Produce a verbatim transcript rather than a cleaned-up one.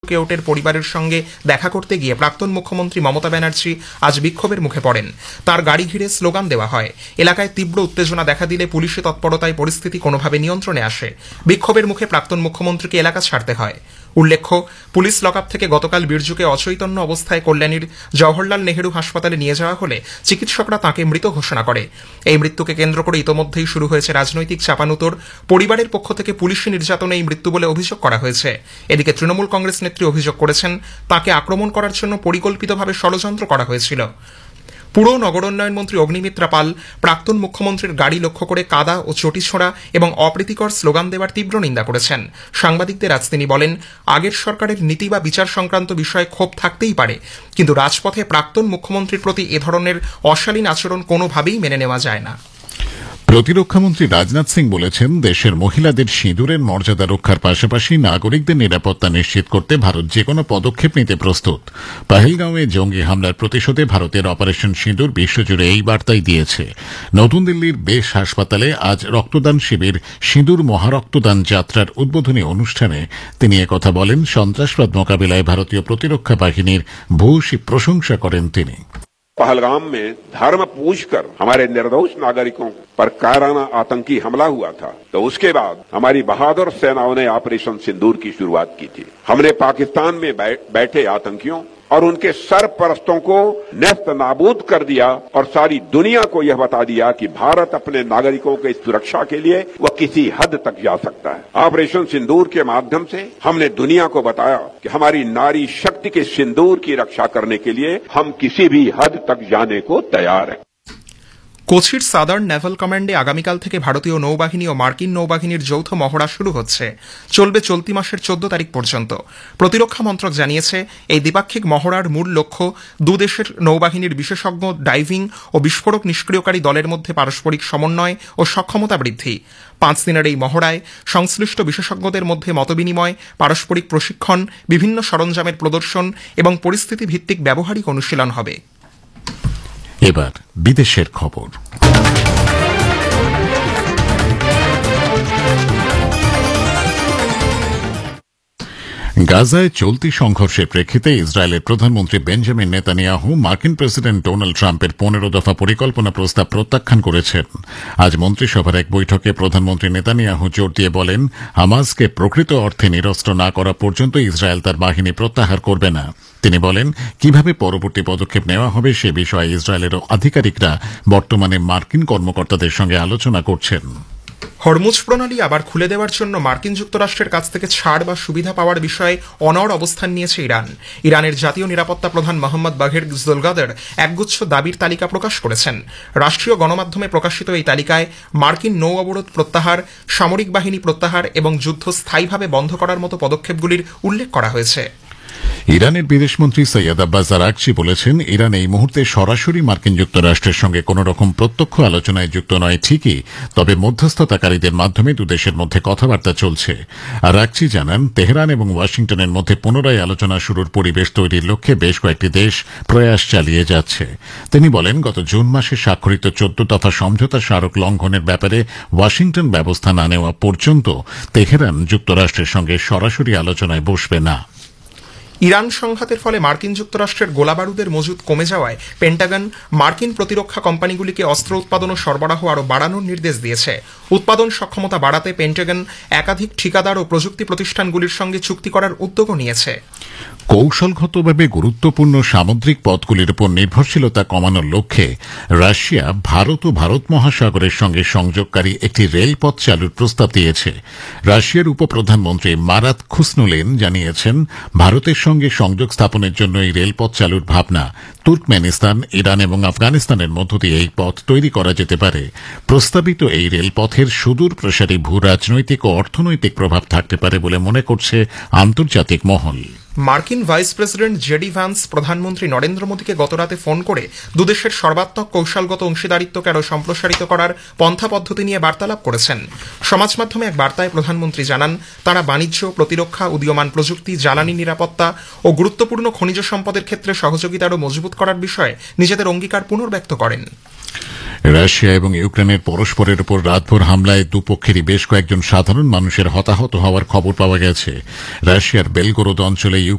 কেওটের পরিবারের সঙ্গে দেখা করতে গিয়ে প্রাক্তন মুখ্যমন্ত্রী মমতা ব্যানার্জি আজ বিক্ষোভের মুখে পড়েন। তার গাড়ি ঘিরে স্লোগান দেওয়া হয়। এলাকায় তীব্র উত্তেজনা দেখা দিলে পুলিশি তৎপরতায় পরিস্থিতি কোনোভাবে নিয়ন্ত্রণে আসে। বিক্ষোভের মুখে প্রাক্তন মুখ্যমন্ত্রীকে এলাকা ছাড়তে হয়। উল্লেখ্য, পুলিশ লকআপ থেকে গতকাল বীরজুকে অচৈতন্য অবস্থায় কল্যাণীর জওহরলাল নেহেরু হাসপাতালে নিয়ে যাওয়া হলে চিকিৎসকরা তাঁকে মৃত ঘোষণা করে। এই মৃত্যুকে কেন্দ্র করে ইতোমধ্যেই শুরু হয়েছে রাজনৈতিক চাপানুতোর। পরিবারের পক্ষ থেকে পুলিশি নির্যাতনে এই মৃত্যু বলে অভিযোগ করা হয়েছে। এদিকে তৃণমূল কংগ্রেস নেত্রী অভিযোগ করেছেন, তাঁকে আক্রমণ করার জন্য পরিকল্পিতভাবে ষড়যন্ত্র করা হয়েছিল। পুর নগরোন্নয়ন মন্ত্রী অগ্নিমিত্রা পাল প্রাক্তন মুখ্যমন্ত্রীর গাড়ি লক্ষ্য করে কাদা ও চটি ছোঁড়া এবং অপ্রীতিকর স্লোগান দেওয়ার তীব্র নিন্দা করেছেন। সাংবাদিকদের আজ তিনি বলেন, আগের সরকারের নীতি বা বিচার সংক্রান্ত বিষয়ে ক্ষোভ থাকতেই পারে, কিন্তু রাজপথে প্রাক্তন মুখ্যমন্ত্রীর প্রতি এ ধরনের অশালীন আচরণ কোনোভাবেই মেনে নেওয়া যায় না। প্রতিরক্ষামন্ত্রী রাজনাথ সিং বলেছেন, দেশের মহিলাদের সিঁদুরের মর্যাদা রক্ষার পাশাপাশি নাগরিকদের নিরাপত্তা নিশ্চিত করতে ভারত যেকোনো পদক্ষেপ নিতে প্রস্তুত। পহেলগাঁওয়ে জঙ্গি হামলার প্রতিশোধে ভারতের অপারেশন সিঁদুর বিশ্বজুড়ে এই বার্তাই দিয়েছে। নতুন দিল্লির বেশ হাসপাতালে আজ রক্তদান শিবির সিঁদুর মহারক্তদান যাত্রার উদ্বোধনী অনুষ্ঠানে তিনি একথা বলেন। সন্ত্রাসবাদ মোকাবিলায় ভারতীয় প্রতিরক্ষা বাহিনীর ভূয়সী প্রশংসা করেন তিনি। पहलगाम में धर्म पूछकर हमारे निर्दोष नागरिकों पर कायराना आतंकी हमला हुआ था, तो उसके बाद हमारी बहादुर सेनाओं ने ऑपरेशन सिंदूर की शुरुआत की थी। हमने पाकिस्तान में बैठे आतंकियों और उनके सरपरस्तों को नेस्त नाबूद कर दिया और सारी दुनिया को यह बता दिया कि भारत अपने नागरिकों की सुरक्षा के लिए वह किसी हद तक जा सकता है। ऑपरेशन सिंदूर के माध्यम से हमने दुनिया को बताया कि हमारी नारी शक्ति के सिंदूर की रक्षा करने के लिए हम किसी भी हद तक जाने को तैयार हैं। কোচির সাদার্ন নেভাল কমান্ডে আগামীকাল থেকে ভারতীয় নৌবাহিনী ও মার্কিন নৌবাহিনীর যৌথ মহড়া শুরু হচ্ছে। চলবে চলতি মাসের চোদ্দ তারিখ পর্যন্ত। প্রতিরক্ষা মন্ত্রক জানিয়েছে, এই দ্বিপাক্ষিক মহড়ার মূল লক্ষ্য দুদেশের নৌবাহিনীর বিশেষজ্ঞ ডাইভিং ও বিস্ফোরক নিষ্ক্রিয়কারী দলের মধ্যে পারস্পরিক সমন্বয় ও সক্ষমতা বৃদ্ধি। পাঁচ দিনের এই মহড়ায় সংশ্লিষ্ট বিশেষজ্ঞদের মধ্যে মতবিনিময়, পারস্পরিক প্রশিক্ষণ, বিভিন্ন সরঞ্জামের প্রদর্শন এবং পরিস্থিতি ভিত্তিক ব্যবহারিক অনুশীলন হবে। এবার বিদেশের খবর। গাজায় চলতি সংঘর্ষের প্রেক্ষিতে ইসরায়েলের প্রধানমন্ত্রী বেঞ্জামিন নেতানিয়াহু মার্কিন প্রেসিডেন্ট ডোনাল্ড ট্রাম্পের পনেরো দফা পরিকল্পনা প্রস্তাব প্রত্যাখ্যান করেছেন। আজ মন্ত্রিসভার এক বৈঠকে প্রধানমন্ত্রী নেতানিয়াহু জোর দিয়ে বলেন, হামাসকে প্রকৃত অর্থে নিরস্ত্র না করা পর্যন্ত ইসরায়েল তার বাহিনী প্রত্যাহার করবে না। তিনি বলেন, কিভাবে পরবর্তী পদক্ষেপ নেওয়া হবে সে বিষয়ে ইসরায়েলের আধিকারিকরা বর্তমানে মার্কিন কর্মকর্তাদের সঙ্গে আলোচনা করছেন। হরমুজ প্রণালী আবার খুলে দেওয়ার জন্য মার্কিন যুক্তরাষ্ট্রের কাছ থেকে ছাড় বা সুবিধা পাওয়ার বিষয়ে অনড় অবস্থান নিয়েছে ইরান। ইরানের জাতীয় নিরাপত্তা প্রধান মোহাম্মদ বাঘের জোলগাদের একগুচ্ছ দাবির তালিকা প্রকাশ করেছেন। রাষ্ট্রীয় গণমাধ্যমে প্রকাশিত এই তালিকায় মার্কিন নৌ অবরোধ প্রত্যাহার, সামরিক বাহিনী প্রত্যাহার এবং যুদ্ধ স্থায়ীভাবে বন্ধ করার মতো পদক্ষেপগুলির উল্লেখ করা হয়েছে। ইরানের বিদেশমন্ত্রী সৈয়দ আব্বাস আরাগচি বলেছেন, ইরান এই মুহূর্তে সরাসরি মার্কিন যুক্তরাষ্ট্রের সঙ্গে কোন রকম প্রত্যক্ষ আলোচনায় যুক্ত নয় ঠিকই, তবে মধ্যস্থতাকারীদের মাধ্যমে দুদেশের মধ্যে কথাবার্তা চলছে। আরাগচি জানান, তেহরান এবং ওয়াশিংটনের মধ্যে পুনরায় আলোচনা শুরুর পরিবেশ তৈরির লক্ষ্যে বেশ কয়েকটি দেশ প্রয়াস চালিয়ে যাচ্ছে। তিনি বলেন, গত জুন মাসে স্বাক্ষরিত চোদ্দ দফা সমঝোতা স্মারক লঙ্ঘনের ব্যাপারে ওয়াশিংটন ব্যবস্থা না নেওয়া পর্যন্ত তেহরান যুক্তরাষ্ট্রের সঙ্গে সরাসরি আলোচনায় বসবে না। ইরান সংঘাতের ফলে মার্কিন যুক্তরাষ্ট্রের গোলাবারুদের মজুদ কমে যাওয়ায় পেন্টাগন মার্কিন প্রতিরক্ষা কোম্পানিগুলিকে অস্ত্র উৎপাদন ও সরবরাহ আরও বাড়ানোর নির্দেশ দিয়েছে। উৎপাদন সক্ষমতা বাড়াতে পেন্টাগন একাধিক ঠিকাদার ও প্রযুক্তি প্রতিষ্ঠানগুলির সঙ্গে চুক্তি করার উদ্যোগও নিয়েছে। কৌশলগতভাবে গুরুত্বপূর্ণ সামুদ্রিক পথগুলির উপর নির্ভরশীলতা কমানোর লক্ষ্যে রাশিয়া ভারত ও ভারত মহাসাগরের সঙ্গে সংযোগকারী একটি রেলপথ চালুর প্রস্তাব দিয়েছে। রাশিয়ার উপপ্রধানমন্ত্রী মারাত খুসনুলিন জানিয়েছেন, ভারতের সঙ্গে সংযোগ স্থাপনের জন্য এই রেলপথ চালুর ভাবনা তুর্কমেনিস্তান, ইরান এবং আফগানিস্তানের মধ্য দিয়ে এই পথ তৈরি করা যেতে পারে। প্রস্তাবিত এই রেলপথের সুদূর প্রসারী ভূ রাজনৈতিক ও অর্থনৈতিক প্রভাব থাকতে পারে বলে মনে করছে আন্তর্জাতিক মহল। মার্কিন ভাইস প্রেসিডেন্ট জেডি ভ্যান্স প্রধানমন্ত্রী নরেন্দ্র মোদীকে গতরাতে ফোন করে দুদেশের সর্বাত্মক কৌশলগত অংশীদারিত্বকে আরও সম্প্রসারিত করার পন্থা পদ্ধতি নিয়ে বার্তালাপ করেছেন। সমাজ মাধ্যমে এক বার্তায় প্রধানমন্ত্রী জানান, তারা বাণিজ্য, প্রতিরক্ষা, উদীয়মান প্রযুক্তি, জ্বালানি নিরাপত্তা ও গুরুত্বপূর্ণ খনিজ সম্পদের ক্ষেত্রে সহযোগিতা আরও মজবুত করার বিষয়ে নিজেদের অঙ্গীকার পুনর্ব্যক্ত করেন। রাশিয়া এবং ইউক্রেনের পরস্পরের উপর রাতভর হামলায় দুপক্ষেরই বেশ কয়েকজন সাধারণ মানুষের হতাহত হওয়ার খবর পাওয়া গেছে। রাশিয়ার বেলগোরোদ অঞ্চলে